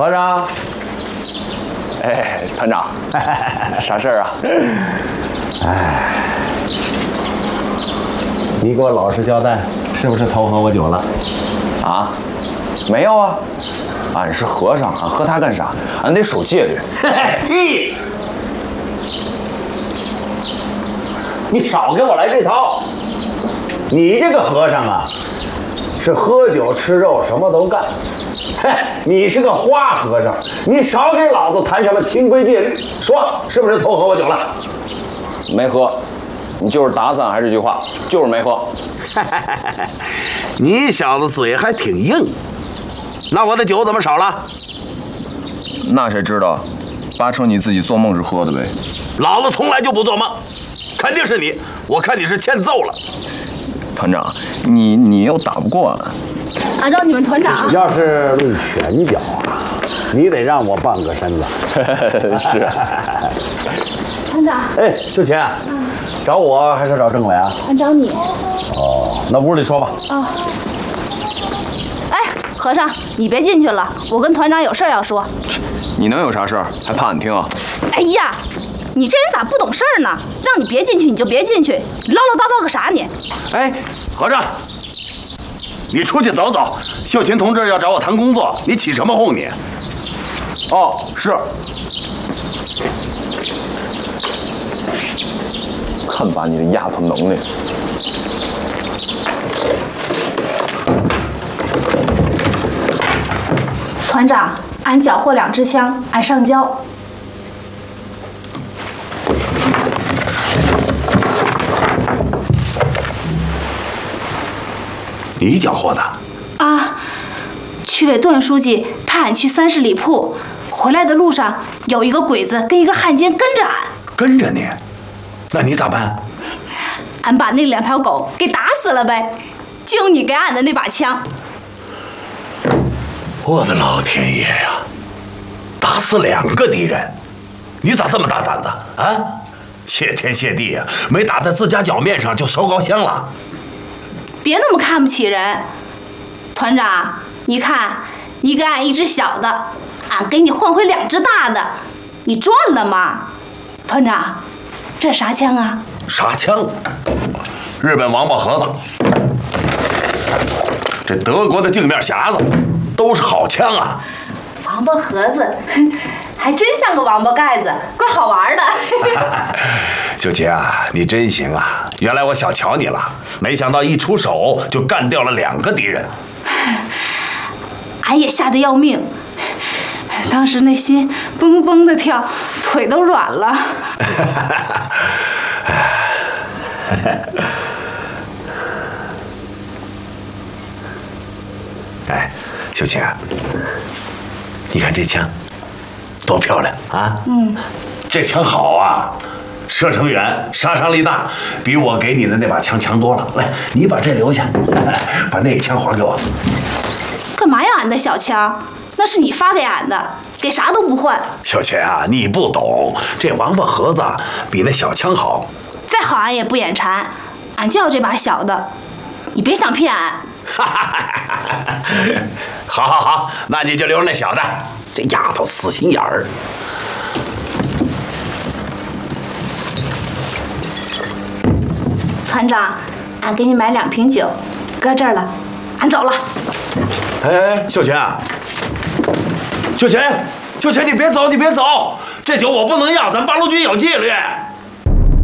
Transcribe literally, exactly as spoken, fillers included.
和尚， 哎，团长，啥事儿啊？ 哎，你给我老实交代，是不是偷喝我酒了？ 啊，没有啊，俺是和尚，俺喝它干啥？俺得守戒律。 屁！你少给我来这套！你这个和尚啊，是喝酒吃肉什么都干。嘿，你是个花和尚，你少给老子谈什么清规戒律，说是不是偷喝我酒了？ 没喝，你就是打死俺还是这句话，就是没喝。 你小子嘴还挺硬，那我的酒怎么少了？ 那谁知道？八成你自己做梦时喝的呗。 老子从来就不做梦，肯定是你，我看你是欠揍了。 团长，你你又打不过俺。 按照你们团长， 要是论拳脚啊，你得让我半个身子。 是。 团长。 哎，秀琴，嗯，找我还是找政委啊？ 俺找你。 哦，那屋里说吧。 啊。哎，和尚，你别进去了，我跟团长有事要说。 你能有啥事儿？还怕俺听啊？ 哎呀，你这人咋不懂事儿呢？让你别进去你就别进去，你唠唠叨叨个啥你？ 哎，和尚。你出去走走，秀琴同志要找我谈工作，你起什么哄你？哦，是。 看把你这丫头能耐！ 团长，俺缴获两支枪，俺上交。 你缴获的？ 啊，区委段书记派俺去三十里铺，回来的路上有一个鬼子跟一个汉奸跟着俺。 跟着你？那你咋办？ 俺把那两条狗给打死了呗，就你给俺的那把枪。 我的老天爷呀！打死两个敌人，你咋这么大胆子啊？谢天谢地呀，没打在自家脚面上就烧高香了。 别那么看不起人，团长，你看，你给俺一只小的，俺给你换回两只大的，你赚了吗？团长，这啥枪啊？ 啥枪？日本王八盒子。这德国的镜面匣子，都是好枪啊。 王八盒子，还真像个王八盖子，怪好玩的。 秀琴啊，你真行啊！原来我小瞧你了，没想到一出手就干掉了两个敌人。 俺也吓得要命，当时那心蹦蹦的跳，腿都软了。 哎，秀琴啊，你看这枪多漂亮啊！嗯，这枪好啊，射程远，杀伤力大，比我给你的那把枪强多了。来，你把这留下，把那枪还给我。 干嘛要俺的小枪？那是你发给俺的，给啥都不换。 小钱啊，你不懂，这王八盒子比那小枪好。 再好俺也不眼馋，俺就要这把小的，你别想骗俺。 好好好，那你就留着那小的。这丫头死心眼儿。 团长，俺给你买两瓶酒，搁这儿了，俺走了。 哎哎，秀琴啊，秀琴，秀琴，你别走，你别走，这酒我不能要，咱八路军有纪律。